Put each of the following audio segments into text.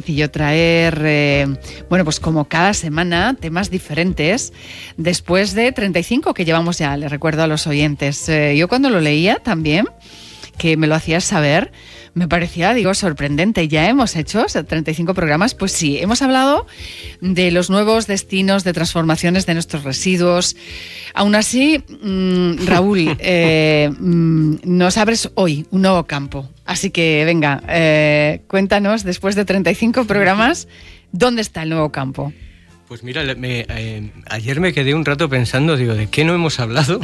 sencillo traer, bueno, pues como cada semana, temas diferentes, después de 35 que llevamos ya, les recuerdo a los oyentes. Yo cuando lo leía también, que me lo hacías saber, me parecía, sorprendente. Ya hemos hecho 35 programas, pues sí, hemos hablado de los nuevos destinos de transformaciones de nuestros residuos. Aún así, Raúl, nos abres hoy un nuevo campo. Así que venga, cuéntanos, después de 35 programas, ¿dónde está el nuevo campo? Pues mira, ayer me quedé un rato pensando, ¿de qué no hemos hablado?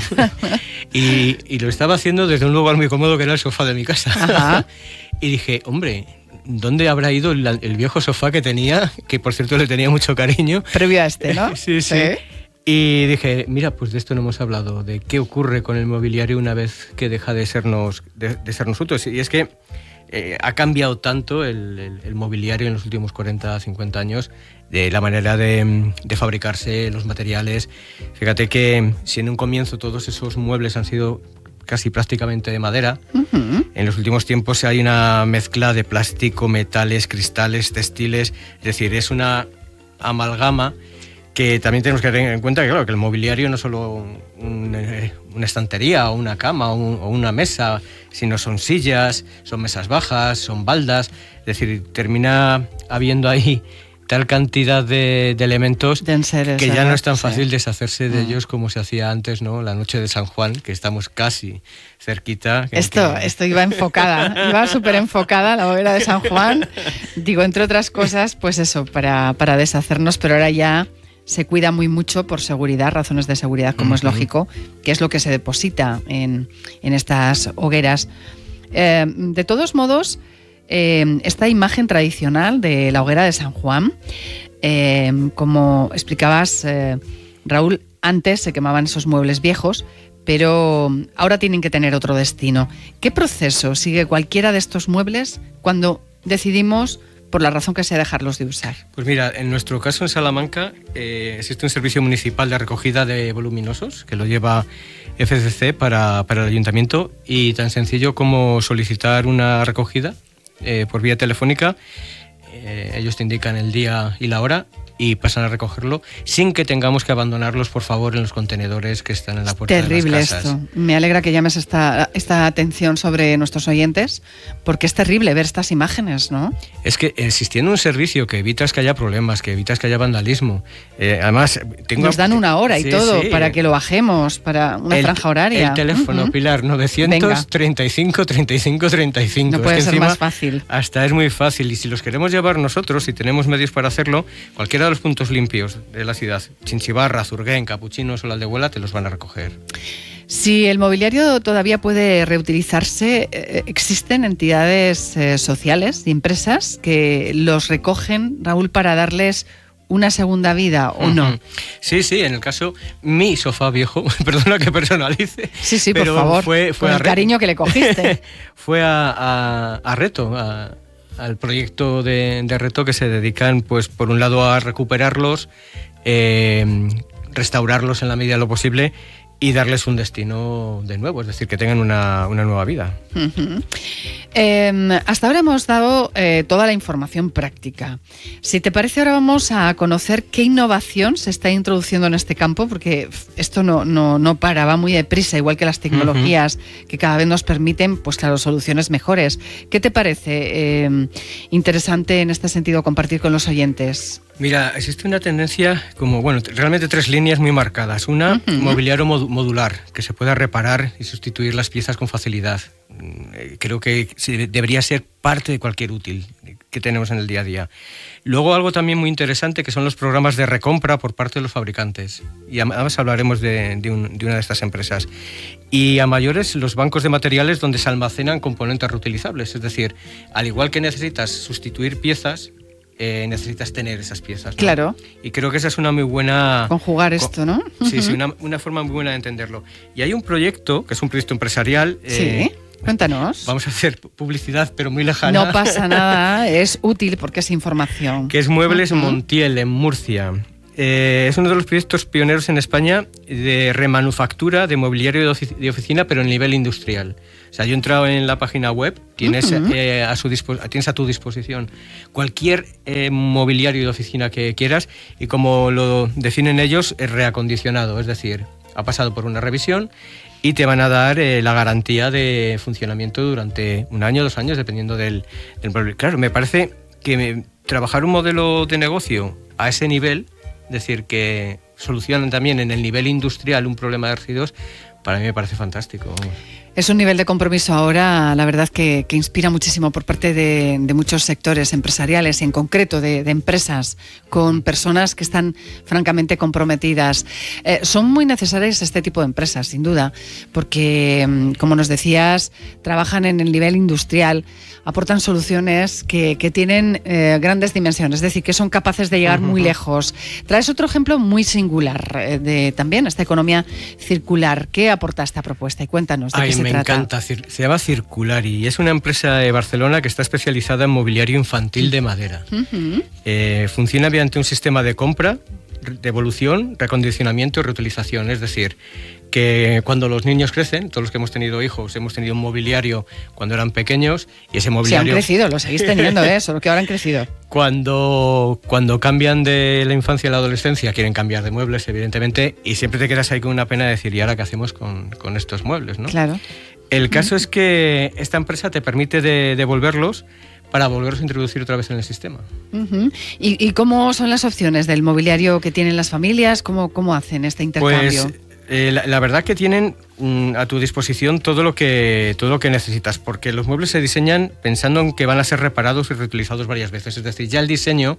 y lo estaba haciendo desde un lugar muy cómodo que era el sofá de mi casa. Ajá. Y dije, hombre, ¿dónde habrá ido el viejo sofá que tenía? Que por cierto le tenía mucho cariño. Previo a este, ¿no? Sí. Y dije, mira, pues de esto no hemos hablado, de qué ocurre con el mobiliario una vez que deja de sernos útiles. Y es que ha cambiado tanto el mobiliario en los últimos 40, 50 años, de la manera de fabricarse, los materiales. Fíjate que si en un comienzo todos esos muebles han sido casi prácticamente de madera, en los últimos tiempos hay una mezcla de plástico, metales, cristales, textiles, es decir, es una amalgama que también tenemos que tener en cuenta que, claro, que el mobiliario no es solo una estantería o una cama o una mesa, sino son sillas, son mesas bajas, son baldas, es decir, termina habiendo ahí tal cantidad de elementos que ya no es tan fácil deshacerse de ellos como se hacía antes, ¿no? La noche de San Juan, que estamos casi cerquita. Esto iba enfocada, iba súper enfocada la hoguera de San Juan. Entre otras cosas, pues eso, para deshacernos, pero ahora ya se cuida muy mucho por seguridad, razones de seguridad, como es lógico, que es lo que se deposita en estas hogueras. De todos modos, esta imagen tradicional de la hoguera de San Juan, como explicabas, Raúl, antes se quemaban esos muebles viejos, pero ahora tienen que tener otro destino. ¿Qué proceso sigue cualquiera de estos muebles cuando decidimos, por la razón que sea, dejarlos de usar? Pues mira, en nuestro caso en Salamanca existe un servicio municipal de recogida de voluminosos que lo lleva FCC para el ayuntamiento, y tan sencillo como solicitar una recogida por vía telefónica. Ellos te indican el día y la hora y pasan a recogerlo sin que tengamos que abandonarlos, por favor, en los contenedores que están en la puerta de las casas. Terrible esto. Me alegra que llames esta atención sobre nuestros oyentes, porque es terrible ver estas imágenes, ¿no? Es que existiendo un servicio que evitas que haya problemas, que evitas que haya vandalismo, además... Nos dan una hora y todo para que lo bajemos, para una franja horaria. El teléfono, Pilar, 935 35 35. No puede ser más fácil. Hasta es muy fácil, y si los queremos llevar nosotros, si tenemos medios para hacerlo, cualquiera de los puntos limpios de la ciudad, Chinchibarra, Zurguén, Capuchinos o la Aldehuela, te los van a recoger. Si el mobiliario todavía puede reutilizarse, existen entidades sociales y empresas que los recogen, Raúl, para darles una segunda vida, ¿o no? Sí, en el caso, mi sofá viejo, perdona que personalice. Sí, pero por favor, fue con el cariño que le cogiste. Fue a Reto, al proyecto de Reto, que se dedican, pues, por un lado a recuperarlos, restaurarlos en la medida de lo posible y darles un destino de nuevo, es decir, que tengan una nueva vida. Hasta ahora hemos dado toda la información práctica. Si te parece, ahora vamos a conocer qué innovación se está introduciendo en este campo, porque esto no para, va muy deprisa, igual que las tecnologías que cada vez nos permiten, pues claro, soluciones mejores. ¿Qué te parece interesante en este sentido compartir con los oyentes? Mira, existe una tendencia realmente tres líneas muy marcadas. Una, mobiliario modular, que se pueda reparar y sustituir las piezas con facilidad. Creo que debería ser parte de cualquier útil que tenemos en el día a día. Luego, algo también muy interesante, que son los programas de recompra por parte de los fabricantes. Y además hablaremos de una de estas empresas. Y a mayores, los bancos de materiales donde se almacenan componentes reutilizables. Es decir, al igual que necesitas sustituir piezas, necesitas tener esas piezas, ¿no? Claro. Y creo que esa es una muy buena... Conjugar esto, ¿no? Sí, una forma muy buena de entenderlo. Y hay un proyecto, que es un proyecto empresarial... Sí, cuéntanos. Vamos a hacer publicidad, pero muy lejana. No pasa nada, es útil porque es información. Que es Muebles Montiel, en Murcia. Es uno de los proyectos pioneros en España de remanufactura de mobiliario de oficina, pero a nivel industrial. O O sea, yo he entrado en la página web, tienes, tienes a tu disposición cualquier mobiliario de oficina que quieras y como lo definen ellos, es reacondicionado, es decir, ha pasado por una revisión y te van a dar la garantía de funcionamiento durante 1 año, 2 años, dependiendo del problema. Claro, me parece que trabajar un modelo de negocio a ese nivel, es decir, que solucionan también en el nivel industrial un problema de residuos, para mí me parece fantástico. Es un nivel de compromiso ahora, la verdad, que inspira muchísimo por parte de muchos sectores empresariales, en concreto de empresas, con personas que están francamente comprometidas. Son muy necesarias este tipo de empresas, sin duda, porque, como nos decías, trabajan en el nivel industrial, aportan soluciones que tienen grandes dimensiones, es decir, que son capaces de llegar muy lejos. Traes otro ejemplo muy singular de también esta economía circular. ¿Qué aporta esta propuesta? Y cuéntanos de qué se trata. Me encanta, se llama Circulari y es una empresa de Barcelona que está especializada en mobiliario infantil de madera. Funciona mediante un sistema de compra, devolución, recondicionamiento y reutilización, es decir, que cuando los niños crecen, todos los que hemos tenido hijos, hemos tenido un mobiliario cuando eran pequeños y ese mobiliario... Sí, han crecido, lo seguís teniendo, solo que ahora han crecido. Cuando cambian de la infancia a la adolescencia, quieren cambiar de muebles, evidentemente, y siempre te quedas ahí con una pena de decir, ¿y ahora qué hacemos con estos muebles, no? Claro. El caso es que esta empresa te permite devolverlos para volverlos a introducir otra vez en el sistema. ¿Y cómo son las opciones del mobiliario que tienen las familias? ¿Cómo hacen este intercambio? Pues la verdad que tienen a tu disposición todo lo que necesitas, porque los muebles se diseñan pensando en que van a ser reparados y reutilizados varias veces. Es decir, ya el diseño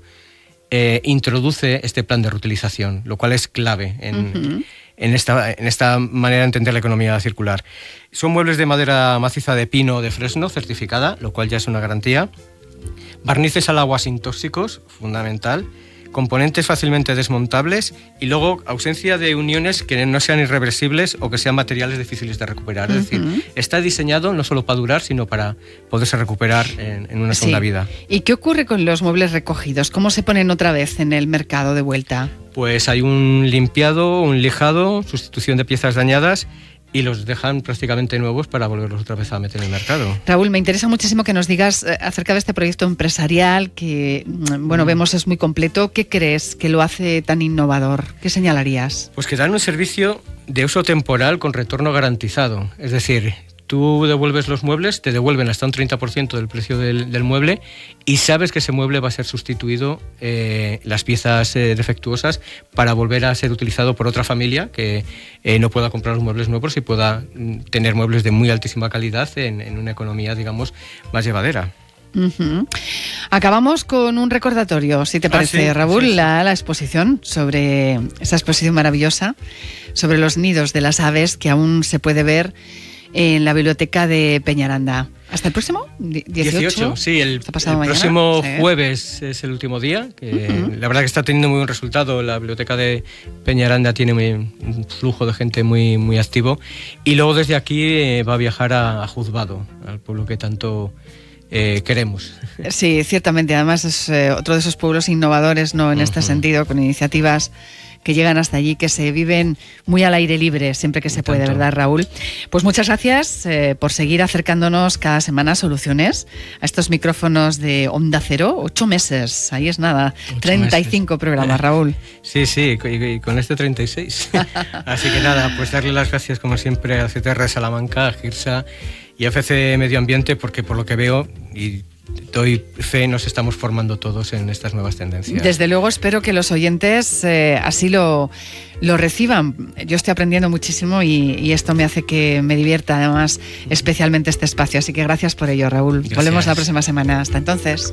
introduce este plan de reutilización, lo cual es clave en esta manera de entender la economía circular. Son muebles de madera maciza de pino o de fresno certificada, lo cual ya es una garantía. Barnices al agua sin tóxicos, fundamental. Componentes fácilmente desmontables y luego ausencia de uniones que no sean irreversibles o que sean materiales difíciles de recuperar. Es decir, está diseñado no solo para durar, sino para poderse recuperar en una segunda vida. ¿Y qué ocurre con los muebles recogidos? ¿Cómo se ponen otra vez en el mercado de vuelta? Pues hay un limpiado, un lijado, sustitución de piezas dañadas y los dejan prácticamente nuevos para volverlos otra vez a meter en el mercado. Raúl, me interesa muchísimo que nos digas acerca de este proyecto empresarial que, vemos es muy completo. ¿Qué crees que lo hace tan innovador? ¿Qué señalarías? Pues que dan un servicio de uso temporal con retorno garantizado. Es decir, tú devuelves los muebles, te devuelven hasta un 30% del precio del mueble y sabes que ese mueble va a ser sustituido, las piezas defectuosas, para volver a ser utilizado por otra familia que no pueda comprar los muebles nuevos y pueda tener muebles de muy altísima calidad en una economía, digamos, más llevadera. Acabamos con un recordatorio, si te parece, sí, Raúl, sí. La exposición, sobre esa exposición maravillosa sobre los nidos de las aves que aún se puede ver en la biblioteca de Peñaranda. ¿Hasta el próximo? 18, sí, el próximo jueves es el último día. La verdad que está teniendo muy buen resultado. La biblioteca de Peñaranda tiene un flujo de gente muy, muy activo. Y luego desde aquí va a viajar a Juzbado, al pueblo que tanto queremos. Sí, ciertamente. Además es otro de esos pueblos innovadores, ¿no? En este sentido, con iniciativas que llegan hasta allí, que se viven muy al aire libre siempre que se puede, ¿verdad, Raúl? Pues muchas gracias por seguir acercándonos cada semana a soluciones a estos micrófonos de Onda Cero. 8 meses, ahí es nada. 35 programas, Raúl. Sí, y con este 36. Así que nada, pues darle las gracias como siempre a CTR Salamanca, a GIRSA y a FC Medio Ambiente, porque por lo que veo y doy fe, nos estamos formando todos en estas nuevas tendencias. Desde luego espero que los oyentes así lo reciban. Yo estoy aprendiendo muchísimo y esto me hace que me divierta además especialmente este espacio. Así que gracias por ello, Raúl. Gracias. Volvemos la próxima semana. Hasta entonces.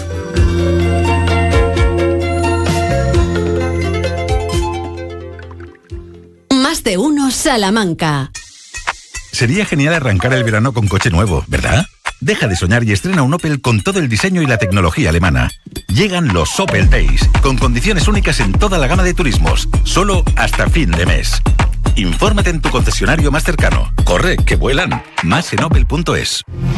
Más de uno Salamanca. Sería genial arrancar el verano con coche nuevo, ¿verdad? Deja de soñar y estrena un Opel con todo el diseño y la tecnología alemana. Llegan los Opel Days, con condiciones únicas en toda la gama de turismos, solo hasta fin de mes. Infórmate en tu concesionario más cercano. Corre, que vuelan. Más en opel.es.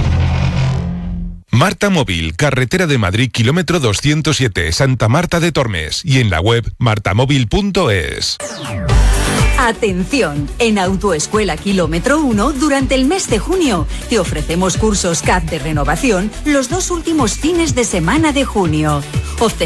Marta Móvil, carretera de Madrid, kilómetro 207, Santa Marta de Tormes. Y en la web martamóvil.es. Atención, en Autoescuela Kilómetro 1, durante el mes de junio, te ofrecemos cursos CAD de renovación los 2 últimos fines de semana de junio.